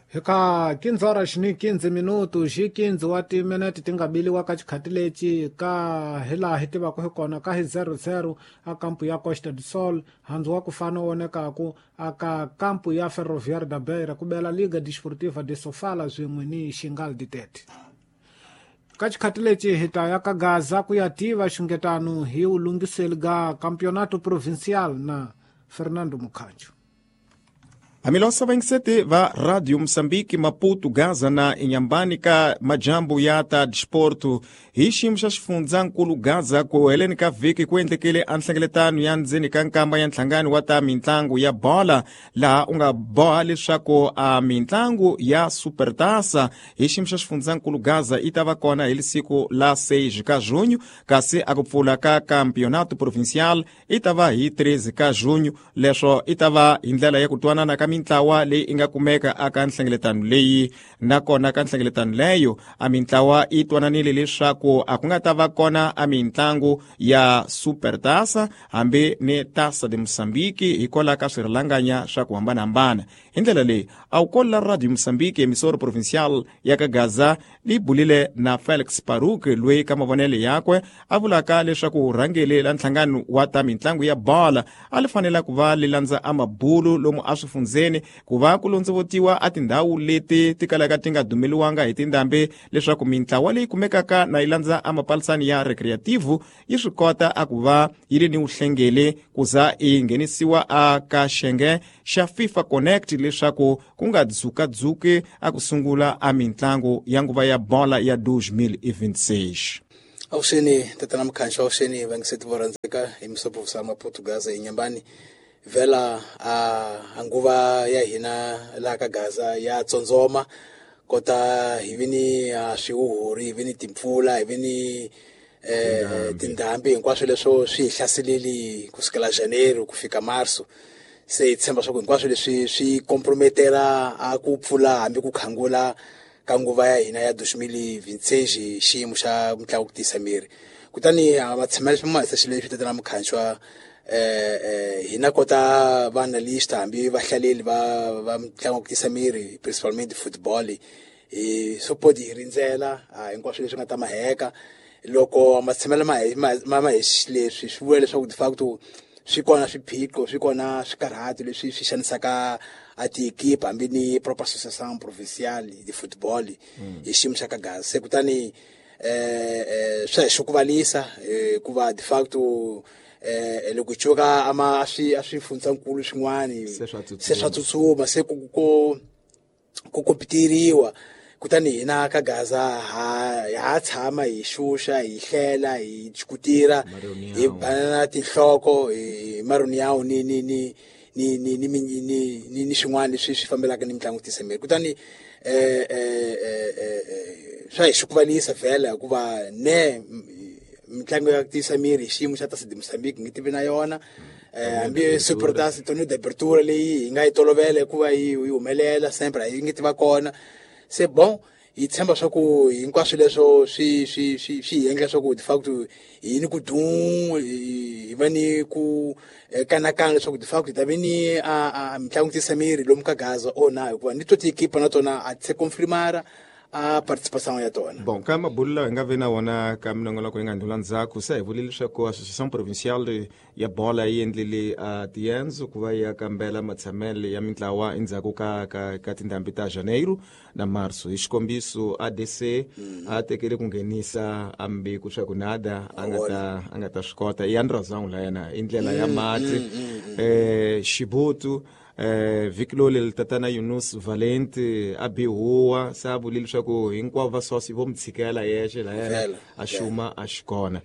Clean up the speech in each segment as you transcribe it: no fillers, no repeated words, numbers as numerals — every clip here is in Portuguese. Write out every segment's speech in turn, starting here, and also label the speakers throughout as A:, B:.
A: Hika 15 horas ni 15 minutos hi 15 wa timinete tingabiliwa ka chikhati leci ka hila hitiva ku hikona ka hi 00 a kampu ya Costa do Sol handzu wa ku fana wonekaku aka kampu ya Ferroviário da Beira ku bela Liga Desportiva de Sofala zwin'we ni Xingal de Tete. Ka chikhati leci hita ya ka Gaza ku ya tiva xungetano hi ulungiseli ga Campeonato Provincial na Fernando Mukhanjo.
B: Amilosa 27 va Radio Moçambique, Maputo, Gaza na Inhambane ka majambo yata desporto hiximo xa xifundzakulu Gaza ku heleni ka vhiki ku endlekele anhlengeletano ya ndzeni ka nkamba ya nhlangano wa ta mitlangu ya bola laha u nga boha leswaku a mitlangu ya supertasa hi xiyimo xa xifundzakulu Gaza i ta va kona hi siku la 6 ka junho kasi a ku pfula ka campeonato provincial i ta va hi 13 ka junho leswo i ta va hi ndlela ya ku twanana ka mintlawa leyi i nga kumeka aka nhlengeletano leyi nakona ka nhlengeletano leyo a mintlawa i twananile leswaku a ku nga ta va kona a mitlangu ya supertasa hambi ni tasa de Moçambique hikwalaho ka swirhalanganya swa ku hambanahambana. Hi ndlela leyi a wu kolla Radio Moçambique emisoro provincial ya ka Gaza li bulile na Felix Paruke loyi ka mavonele yakwe a vulaka leswaku rhangele la nhlangano wa ta mitlangu ya bola a li fanele ku va li landza a mabulu lomu a swifundzeni ku va ku londzovutiwa a tindhawu leti ti kalaka ti nga dumeliwanga hi tindhambi leswaku mitlawa leyi kumekaka na yi landza a mapalisani ya recreativo yi swi kota a ku va yi ri ni wuhlengele ku za i nghenisiwa a ka xenge xa FIFA Connect leswaku ku nga dzukadzuki a ku sungula a mitlangu ya nguva ya bola ya 2026.
C: Awuseni tatana Mkhanjo, awuseni vangiseti vorandzeka emisopo vusama Portugaza Inhambane vela a nguva ya hina la ka Gaza ya tsondzoma kota hi vini swihuhuri hi vini timpfula hi vini tindhambi hinkwaswo leswo swi hi hlaseleli kusukela Janeiro ku fika Marso se hi tshemba swa ku hinkwaswo leswi swi comprometera a ku pfula hambi ku khangula ka nguva ya hina ya 2026 xiyimo xa mitlangu ku tisa miri kutani matshemelo swi mahisa xileswi tatana Mkhanjo hina kota va-analyst hambi vahlaleli va mitlangu ku tisa miri principalmente football so podi hi rindzela hinkwaswo leswi nga ta maheka loko matshemelo ma hi leswi swi vula leswaku de facto swi kona swiphiqo swi kona swikarhati leswi swi xanisaka a ti-equipe hambi ni proper association provincial de football hi xiyimo xa ka Gaza se kutani swa hi xukuvalisa ku va de facto loko hi chuka a swifundzankulu swin'wani se swa tsutsuma se ku kompiteriwa kutani hina ka Gaza ha tshama hi xuxa hi hlela hi chikutira hi banana tinhloko hi maruniyawu ni swin'wana leswi swi fambelaka ni mitlangu tisemeri kutani swa hi xukuvalisa vhela hikuva ne mitlangu ya tisa miri hi xiyimo xa tasa de Moçambique ngi tivi na yona hambi supertasa torneo de apertura leyi hi nga yi tolovela hikuva yi humelela sempre yi ngi tiva kona se bon hi tshemba swa ku hinkwaswo leswo swi endla swa ku de facto hi ni ku hi va ni ku kanakana leswaku de facto hi ta ve ni a mitlangu tisa miri lomu ka Gaza na hikuva ni to ti-equipe na tona a ti se confirmara a participação ya tona.
B: Bom, ka mabulu lawa hi nga ve na wona ka minongoloko yi nga ndlula ndzhaku se hi vulile leswaku associação provincial ya bola yi endlile tiendzo ku va ya kambela matshamelo ya mitlawa endzhaku ka tindhambi ta Janeiro na Marso hi xikombiso ADC a tekele ku nghenisa ambiku swa ku nada a nga ta swi kota i andrazangu la yena i ndlela ya mati Xibutu Viclole litatana Yunus Valente abihuwa sabuli leswaku hinkwavo vasosi vo mtshikela yexe la yena a xuma a xikona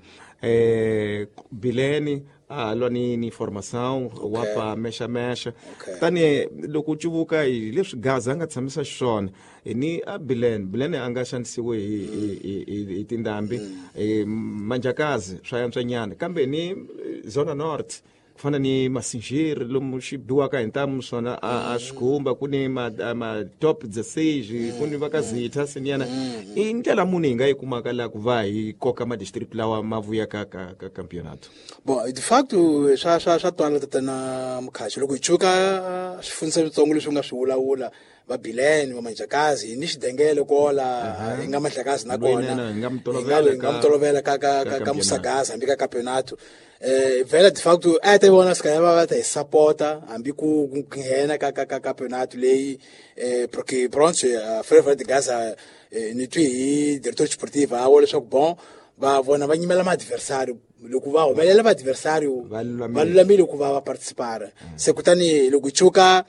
B: Bileni alwa ni formação wapa mexa tani loko chuvuka hi leswi Gaza nga tshamisa xiswona ni a Bileni a nga xanisiwe hi tindhambi Manjakazi swa yantswanyana kambe ni zona north kufana ni Masinjiri lomu xibhiwa ka hintamu swona a Xikhumba kuni ma top 16 kuni vakazitha siniana i ndlela munhu hi nga yi kumaka laha ku va hi koka madistrict lawa ma vuya ka campeonato.
C: Bon, de facto swa twana tatana Mkhachi loko hi chuka swifundza switsongo leswi nga swi vulavula va Bilene va Manjakazi ni xidengele kola hi nga Mandlakazi na kona
B: hi nga
C: mtolovela ka Musagazi hambi ka campeonato vela de facto a ta vona ska va ta supporta hambi ku nghena ka campeonato leyi porque pronto Ferroviário de Gaza ni twi hi diretor esportivo a wole leswaku bon va vona va nyimela ma-adversário loko va humelela va-adversário va lulamile ku va participara se kutani loko hi chuka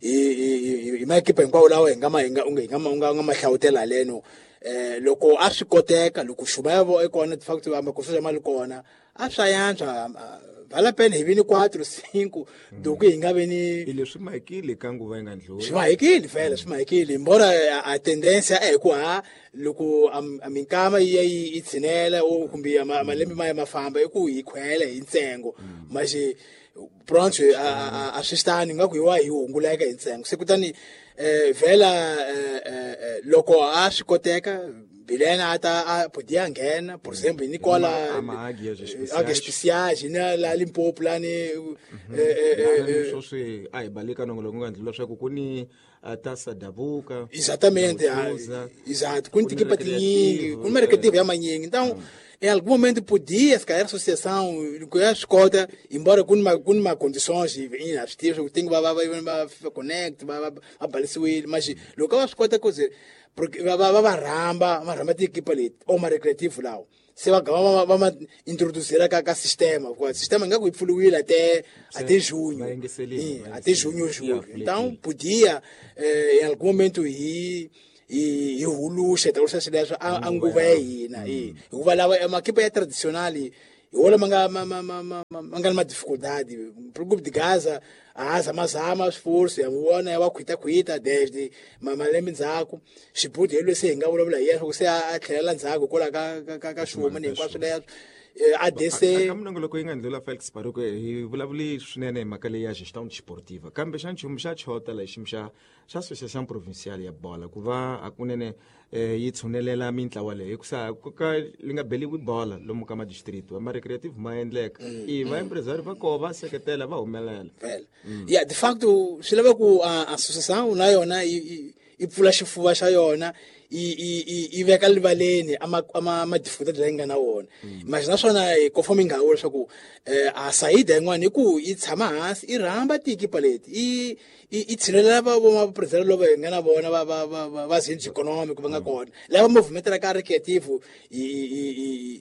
C: hi maekipa hinkwawo lawa hi nga ma hlawutela leno loko a swi koteka loko xuma ya vo kona de facto makoso ya mali kona a swa yantswa vale pena hi vini 4-5 doko hi nga veni
B: leswi mahekile ka nguva yi nga ndluli
C: swi mahekile vele swi mahekile mbona a tendency ku loko a minkama yi tshinela o kumbe malembe ma famba ku hi khwela hi ntsengo maxe pronto a swi stani nga ku hi hunguleka hi ntsengo se kutani vela loko a swi koteka Bilene a podia nghena por exemplo ni kola águia especiais na la Limpopo lá ni
B: swo swi a hi baleka nongoloko nga ndlula swa ku kuni Taça da Vuka
C: exatamente exato kuni tikipa tinyingi kuni recreativa ya manyingi então em algum momento podia se calhar a associação que a escolta embora com uma condições inassistíveis tem que vai connect vai balance mas local a escolta coisa porque vai ramba tem equipa ali ou uma recreativo lá se vai introduzir a sistema o sistema ainda vai fluir até junho até junho julho então podia em algum momento ir e o luxo então se deixa a nguva hina nguva lá é uma equipa tradicional e olha manga uma dificuldade pro grupo de Gaza ama esforço yabona yawakhwita desde malembe ndzhaku xibuti yelo se hinga vulavula hi yeswo se a tlhelela ndzhaku kola ka xuma ni hinkwaswo leswo ADC
B: loko yi nga ndlula Felix Baruku hi vulavuli swinene hi mhaka leyi ya gestão desportiva kambe xa nchumu xa chota la xim xa associação provincial ya bola ku va hakunene yi tshunelela mintlawa leyi hikusa ka li nga beliwi bola lomu ka madistrict ama recreative ma endleka i va empresário va ko va seketela va humelela
C: yeah de facto swi lava ku associação na yona i pfula xifuva xa yona i veka livaleni ama dificuldade leyi nga na wona mas naswona ko foma nga wona leswaku a saida yin'wana i ku i tshama hansi i rhamba tiekipa leti i tshinelela va president lova hi nga na vona va zinji economic va nga kona lava movement ka recreative i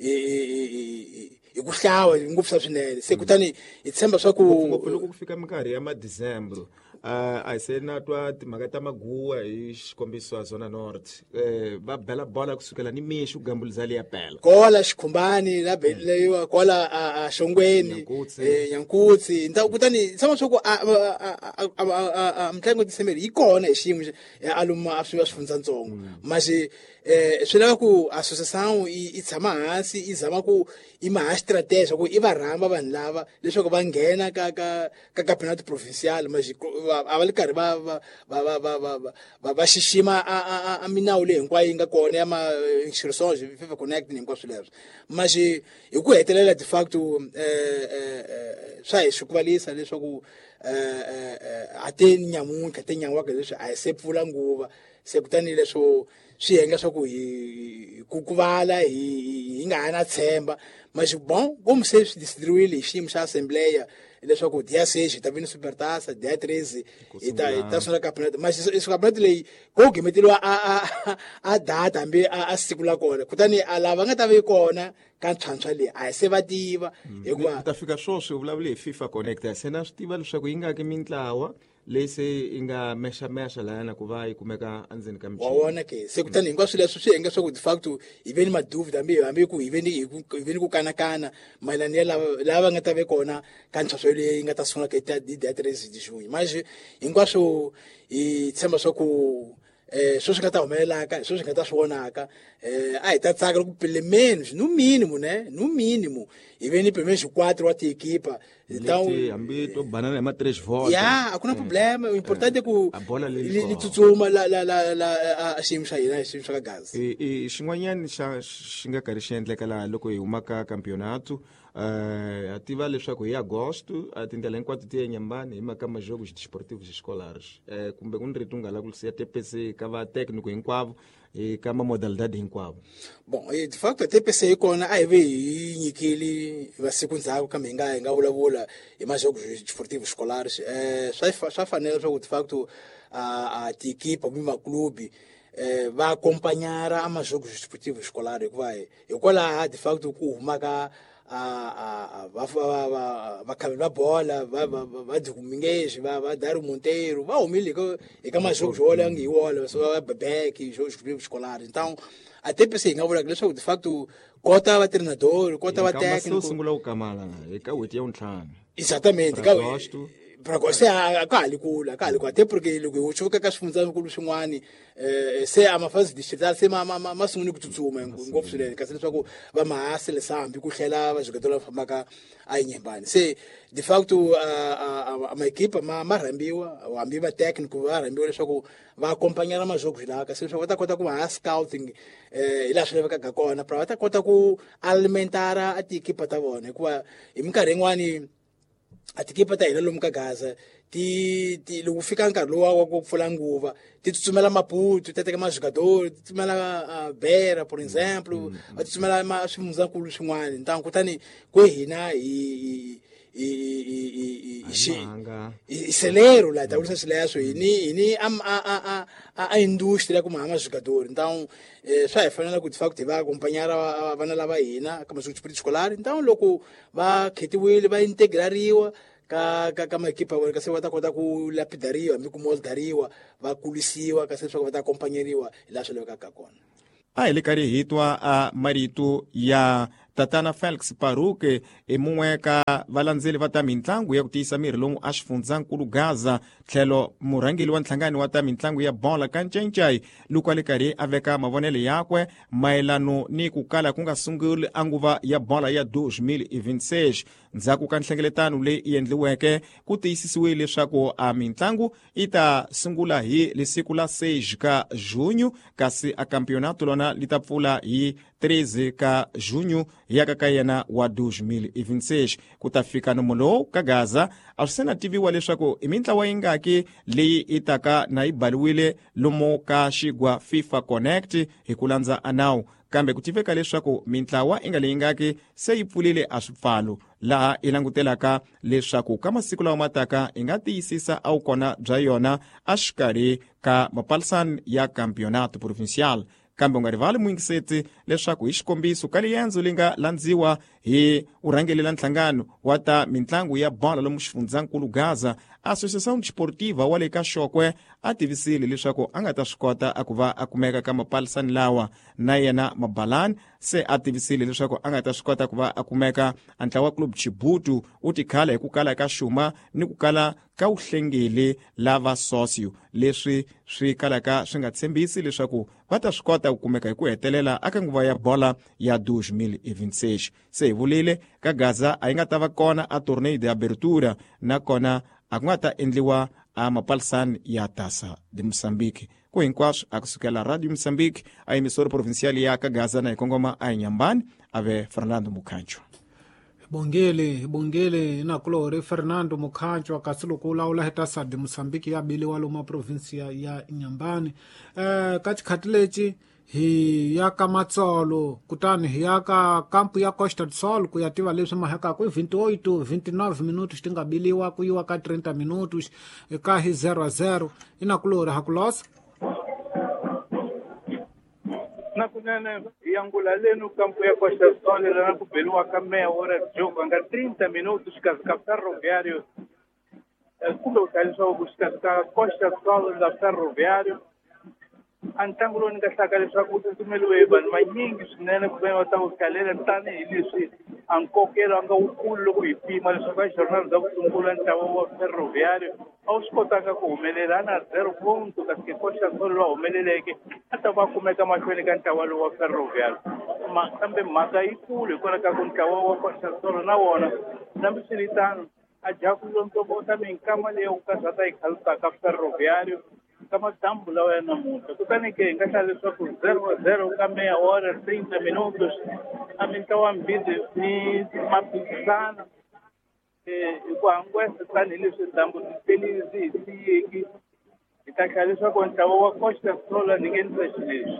C: ku hlawa ngopfu swinene se kutani i tshemba swa ku
B: loko ku fika minkarhi ya madecember a hi se na twa timhaka ta maguwa hi xikombiso zona north va bela bola kusukela ni mixi ku gambulisa leya pela
C: kola xikhumbani la beliwa kola a Xongweni Nyankutsi nta kutani tshama swa ku mtlango December yi kona hi xiyimo aluma a swi va swifundza ntsongo masi swi lava ku associação i tshama hansi i zama ku i maha strategy ku i va rhamba vanhu lava leswaku va nghena ka campeonato provincial masi a va le karhi va xixima a minawu leyi hinkwayo yi nga kona ya ma-instructions FIFA Connect ni hinkwaswo leswo masi hi ku hetelela de facto swa hi swi kuvalisa leswaku ate nyamuntlha te nyanwaka leswi a hi se pfula nguva se kutani leswo swiyenge swa ku ku vala hi nga ha na tshemba mas bon como se distribuíle hi xiyimo xa assembleia leswaku dia 6 ta vini supertaça dia 13 ta sungula campeonato mas esse campeonato leyi ko gemeteliwa a data hambi a siku la kona kutani lava nga ta ve kona ka ntlhantlha leyi a hi se va tiva hikuva
B: ta fika swoswi vulavule hi FIFA Connect se na swi tiva leswaku yi nga ki mintlawa leyi se yi nga mexa lana ku va yi kumeka endzeni ka michini
C: wawona ke se kutani hinkwaswo leswi swi endla swa ku de facto hi veni maduvida hambi ku hi veni ku kanakana mayelana ya lava nga ta ve kona ka ntlhantlho leyi nga ta sungula ka dia 13 de junho mas hinkwaswo hi tshemba swa ku sweswi nga ta humelelaka sweswi nga ta swi vonaka a hi ta tsaka loko pelo menos no mínimo hi veni pelo menos 4 wa tiekipa Então,
B: ambito banana ma 3 voltas.
C: yeah, hakuna problema. O importante é que
B: A bola ali
C: ele tsutsuma a xiyimo xa hina, xiyimo xa ka Gaza.
B: E xin'wanyana xi nga karhi xi endleka laha loko hi huma ka campeonato a tiva leswaku hi agosto a tindlela hinkwato ti ya enyambani hi maka majogos desportivos escolares kumbe ku ni rito nga lava ku siya TPC ka va técnico hinkwavo ka mamodalidade hinkwavo.
C: Bom, de facto a TPC yi kona a hi ve hi nyikile masiku ndzhaku kambe hi nga vulavula hi majogos desportivos escolares. Swa fanela leswaku de facto a tiequipa kumbe maclubi va acompanhara a majogos desportivos escolares hikuva hikwalaha de facto ku humaka vakhavi va bola va Domingues va Dário Monteiro va humile eka majogos wo leha nge hi wona va Bebek jogos escolares. Então a TPC hi nga vula leswaku de facto kota va treinador kota va técnico
B: sungula ku kamala eka witi ya untlhanu
C: exatamente para você a cálculo até porque loko u chuka ka swifundzakulu swin'wani se a mafasi distrital se ma sunguni ku tsutsuma ngopfu swinene kasi leswaku va mahasi lesambi ku hlela va zvikatola va fambaka a Inyembani. Se de facto ma equipa ma rhambiwa hambi va técnico va rhambiwa leswaku va acompanhara majogos laha kasi leswaku va ta kota ku va scouting hi laha swi lavekaka kona para va ta kota ku alimentara a tiequipa ta vona hikuva hi minkarhi yin'wani a tiequipa ta hina lomu ka Gaza ti loko fika nkarhi lowa wa ku pfula nguva ti tsutsumela Maputo ti teka majogador ti tsutsumela Beira por exemplo va tsutsumela swifundzankulu swin'wana ntangu kutani ku hina celero la ta ulisa swileswo hini a industria ku maha majogador. Então swa hi fanela ku de facto hi va acompanhara vana lava hina ka majogos escolar. Então loko va khetiwile va integrariwa ka maequipa vona kasi va ta kota ku lapidariwa hambi ku moldariwa va kulisiwa kasi leswaku va ta acompanheriwa hi laha swi lavekaka kona.
B: A hi le karhi hi twa a marito ya tatana Felix Paruke mun'we ka valandzeli va ta mitlangu ya ku tiyisa miri lomu a xifundzankulu Gaza tlhelo murhangeli wa nhlangano wa ta mitlangu ya bola ka Ncayncay loko a le karhi a veka mavonelo yakwe mayelano ni ku kala ku nga sunguli anguva ya bola ya 2026 ndzhaku ka nhlengeletano leyi endliweke ku tiyisisiwile leswaku a mitlangu yi ta sungula hi lesiku la 6 ka junho kasi a campeonato lona li ta pfula hi 13 ka junho yaka ka yena wa 2026 ku ta fika nomu lowu ka Gaza a swi sena tiviwa leswaku i mitlawa yi ngaki leyi yi taka na yi baliwile lomu ka xigwa FIFA Connect hi ku landza anawu kambe ku tiveka leswaku mitlawa i nga leyi ngaki se yi pfulile a swipfalo laha i langutelaka leswaku ka masiku lawa mataka i nga tiyisisa a wu kona bya yona a xikarhi ka mapalisani ya campeonato provincial. Kambe u nga rivali muingiseti leswaku hi xikombiso ka liyendzo leyi nga landziwa hi urhangelela nhlangano wa ta mitlangu ya bola lomu xifundzankulu Gaza Associação Desportiva wa le ka Xokwe a tivisile leswaku a nga ta swi kota a ku va a kumeka ka mapalisani lawa na yena Mabalani se a tivisile leswaku a nga ta swi kota ku va a kumeka a ntlawa Club Chibutu u tikhala hi ku kala ka xuma ni ku kala ka uhlengeli lava socio leswi swi kalaka swi nga tshembisi leswaku va ta swi kota ku kumeka hi ku hetelela aka nguva ya bola ya 2026 se hi vulile ka Gaza a yi nga ta va kona a torneio de abertura nakona a ku nga ta endliwa a mapalisani ya Taça de Moçambique. Ku hinkwaswo a kusukela Radio Moçambique a emissora provincial ya ka Gaza na ikongoma a Inyambani ave Fernando Mukhancho.
A: Bongele inakulore Fernando Mukhancho kasi loko u lawula hi Taça de Moçambique ya biliwa lomu provincia ya Inyambani ka xikhati lexi hi ya ka Matsolo kutani hi ya ka kampu ya Costa do Sol ku ya tiva leswi mahekaka hi 29 minutos ti nga biliwa ku yiwa ka 30 minutos ka hi 0-0 inakulori hakulosa
D: na kunene yangula lenu campo ya Costa do Sol na ku beliwa ka meia hora de jogo anga 30 minutos ka Ferroviário kumbe utaliswa ku ka Costa do Sol da Ferroviário antangulo ni ka hlaka leswaku u tsutsumeliwe vanhu vanyingi swinene ku va ta ku kalela tanihi leswi a nkokelo a nga wukulu loko hi pima leswaku a jornal za ku sungula ntlawa wa Ferroviário a wu swi kotaka ku humelela na 0 punto kasi Costa do Sol va humeleleke a ta va kumeka mahlweni ka ntlawa lowu wa Ferroviário kambe mhaka yi kulu hikwalaho ka ku ntlawa wa Costa do Sol na wona militano a jaculo ntobo também kama leo kasata ikalta ka ferroviário kama tambo lá na multa kutani que encaixar só por 0-0 ka meia hora 30 minutos a mim então ambide ni mapizana e kwangu estani liso tambo felizi sieki encaixar só com tawa Costa Sola ninguém faz isso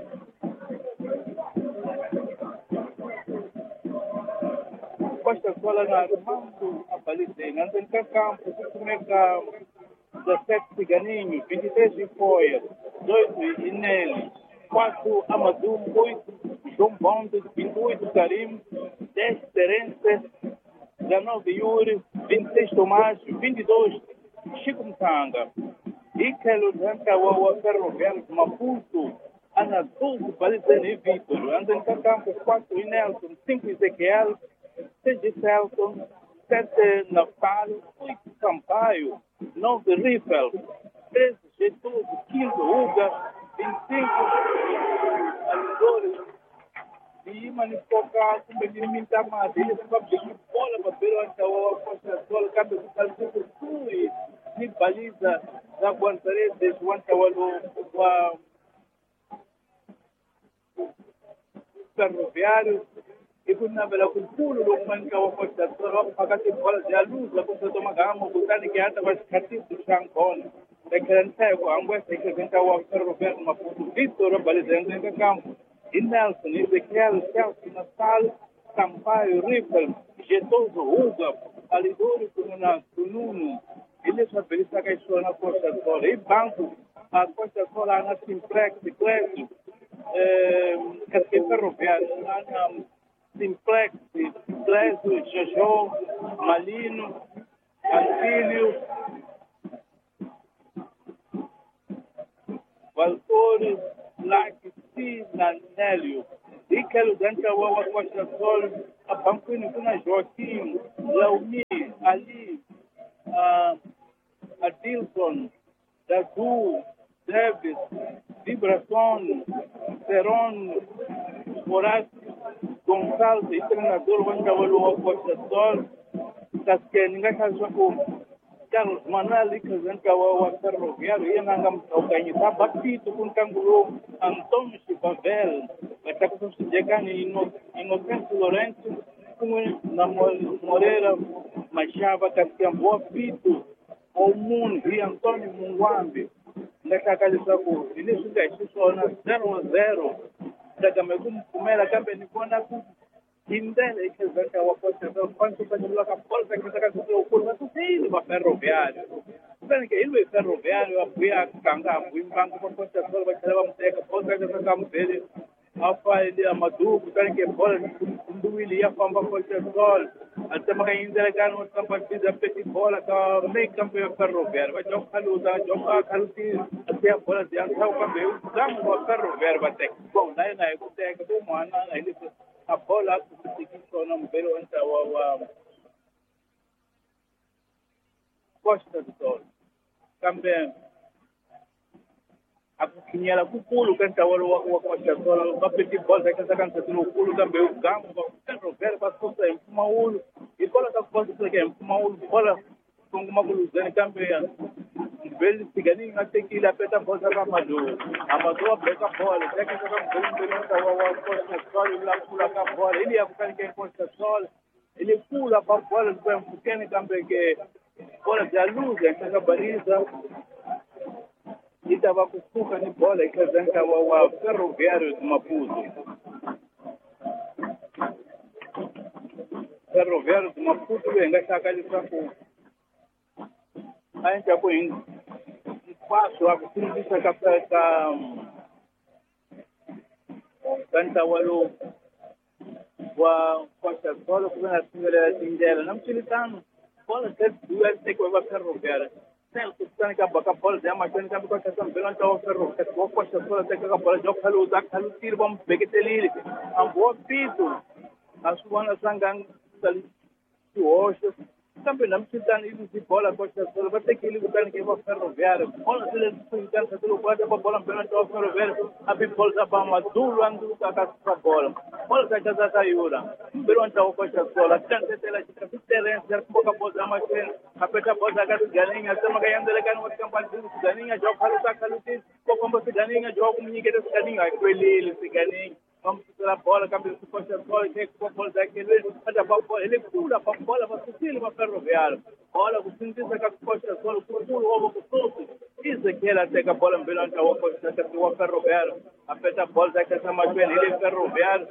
D: Costa Sola na armando a baliza não tem campo começa 17 Ciganinho, 23 de Foia, 2 Ineli, 4 Amadou, 8 João Bondes, 28 Karim, 10 Terence, 19 Yuri, 26 Tomás, 22 Chico Mtanga. Ikelo Danta Wawa Ferroviário Maputo, Ana 12 Baliza e Vitor, André Campo 4 Nelson, 5 Ezequiel, 6 Celton, 7 Natal, 8 Sampaio, 9 Riffel, 13 Getúlio, 15 Uga, 25 Alidores, e Manipoca, como ele me dá mais, ele vai pedir bola para ver onde está o apostador, cabe de fazer tudo e baliza da Guantarese, desde onde está o ferroviário. E quando na verdade o pulo do manca o apostador, pagate bola de luz, a pessoa toma gama, botando que anda vai escatir do chancone. É que não sai com a angústia que vem o ferroviário, uma puto Vitor, balizando em campo. E Nelson, Ezequiel, Celso, Natal, Sampaio, Riffel, Getoso, Uga, Alidori, Nuno, ele só beleza que estou na Costa do Sol. E banco, a Costa do Sol, na Simplex, Clécio, que é ferroviário, na Simplex, Clécio, Jojo, Malino, Antílio, Valtores, Laxi, Nanélio. E quero dentro a Costa do Sol, a Banquinho, kuna Joaquim, Laumi, Ali, Adilson, Dadu, Davis, Vibração, Seron, Horácio, Gonçalves, e treinador, onde a Costa do Sol, que ninguém casou com Carlos Manuel, que dentro a ferroviário, e não organizar batido com Canguru, Antônio Chipavel, que está com se chegando Inocêncio Lourenço, na Moreira, Machava, Cascamboa, Pito, Omun, e Antônio Munguambi, nessa casa de Saco, início da história 0-0, da Camera Campeão com Indele, que é o apostador, quando você coloca a bolsa que está com o curso, você tem uma ferroviário. Então, que ele é ferroviário, a Canga, o banco para o apostador, vai levar uma teca, a bolsa que está com ele, a Faide, a Madu, que é bola, do William, a Pamba Apostador, até mais indelegar uma partida, a petit bola, que é meio campeão ferroviário, vai jogar a luta, jogar a calutinha, até a bola de antar o campeão, dá uma ferroviário, vai ter. Bom, daí na ecoteca, do Moana, ele a bola que se não pelo anta o Costa do Sol também a quinhela com pulo canta o Costa do Sol a pedir bola que essa canta no pulo também o gambo o Roberto passou em Maúlo e bola da Costa que é Maúlo bola com uma coluna também Beli Ciganinho até que ele aperta a bola para Amadou aperta a bola, até que ele vai Costa do Sol, ele pula a bola, ele ia buscar quem Costa do Sol, ele pula para a bola, depois um pequeno também que bola de luz, essa baliza, e estava com suca de bola, que é o ferroviário de Maputo. Ferroviário de Maputo, vem, essa casa de Saco. A gente já foi em passo, a costume disso que a canta o Costa do Sol, que é a primeira dela, não precisa estar bola certo, duas tem que levar ferroviária. Tem o que está na bola, tem a máquina que está com pelo onde o ferroviário, o Costa do Sol tem que a bola, já falou, já falou, tiro, vamos pegar ele, a boa pito, a sua sangue, hoje também não precisa de bola Costa do Sol, vai ter que ele botar que vai ferroviário. Bola se ele precisa de bola, bola pelo onde o ferroviário, a bola da Bama, duro ando com a bola. bola sai casa ta yura pero anta o costa sola tante tela chica terreno ser pouca bola mais apeta bola ga ganinha sama ga yandele kan wat kampan ganinha job halu ta kaluti ko kombo ganinha job mini ke ganinha kweli ganinha vamos pela bola campeão do costa sola que com bola daquele ada bola ele pula para bola para subir para ferroviário bola com sintesa ka costa sola pulo ovo com tudo isso que ela pega a bola pelo anta o costa que o ferroviário apeta bola daquele sama kweli ele ferroviário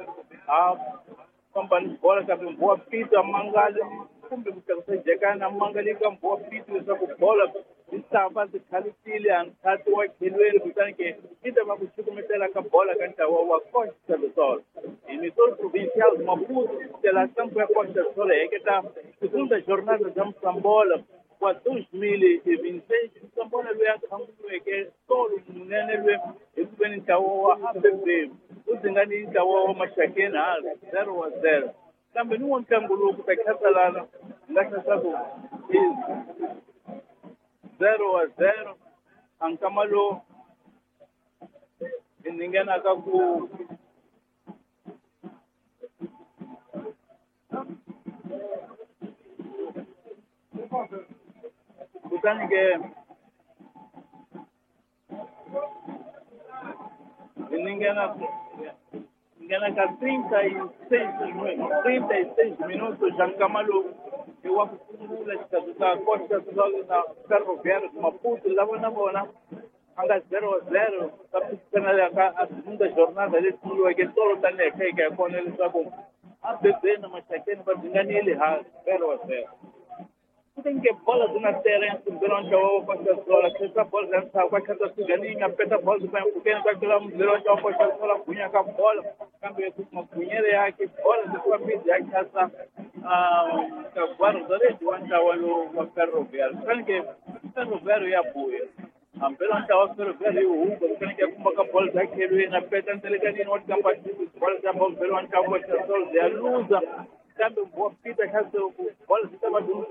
D: bola ka boa pita mangali kumbe kutakujeka na mangali ka boa pita za bola istava zikhalisile anithatha wakhelweni kutanike into bakuchukumetela ka bola kanta wa Costa do Sol emissor provincial de Maputo pela campo ya Costa do Sol eketa segunda jornada de Msambola kwa 2026 Msambola lwe akhanguwe ke solo munene lwe ekubeni ntawo wa ABB uzingani ntawo wa mashakena 0-0 kambe nuwo mtango lo kutakhathalana ngasasabu 0-0 ankamalo iningena kaku kutanike iningena ka 36 minutos ankamalo eu acumulo esta Costa do Sol na ferroviária de Maputo lava na bona anga 0-0 tapi kana a segunda jornada ele tudo que todo tá né que com ele sabe a bebê na machakene para engane ele ha 0-0 tem que bola na terra durante o Costa do Sol que essa bola lança com a casa ganinha peta bola do bem porque não vai tirar durante o Costa do Sol punha com a bola cambia com uma punheira aqui bola de sua vida aqui essa guarda de wanda walo wa ferroviário kanke ferroviário ya buia ampelo anta wa ferroviário huko kanke kumaka bola daquele na peta telegani not capacity bola da bola anta wa sol de luza kambe boa pita kaso bola estava